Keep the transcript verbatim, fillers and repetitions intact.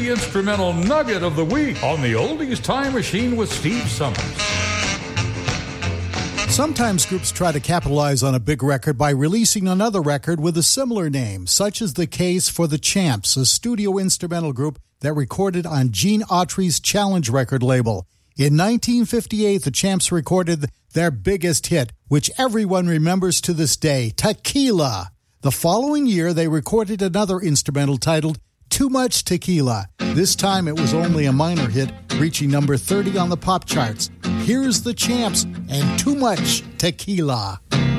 the instrumental nugget of the week on the Oldies Time Machine with Steve Summers. Sometimes groups try to capitalize on a big record by releasing another record with a similar name, such is the case for the Champs, a studio instrumental group that recorded on Gene Autry's Challenge record label. In nineteen fifty-eight, the Champs recorded their biggest hit, which everyone remembers to this day, Tequila. The following year, they recorded another instrumental titled Too Much Tequila. This time it was only a minor hit, reaching number thirty on the pop charts. Here's the Champs and Too Much Tequila.